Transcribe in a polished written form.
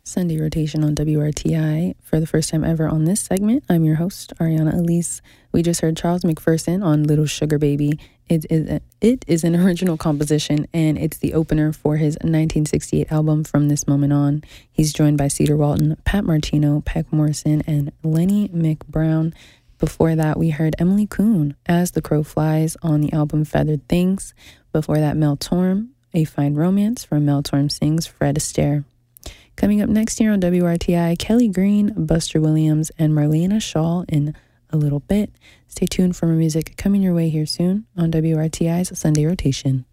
Sunday Rotation on WRTI. For the first time ever on this segment, I'm your host, Ariana Elise. We just heard Charles McPherson on Little Sugar Baby. It is an original composition, and it's the opener for his 1968 album, From This Moment On. He's joined by Cedar Walton, Pat Martino, Peck Morrison, and Lenny McBrown. Before that, we heard Emily Kuhn, As the Crow Flies, on the album Feathered Things. Before that, Mel Torm, A Fine Romance, from Mel Torm Sings Fred Astaire. Coming up next year on WRTI, Kelly Green, Buster Williams, and Marlena Shaw in a little bit. Stay tuned for more music coming your way here soon on WRTI's Sunday Rotation.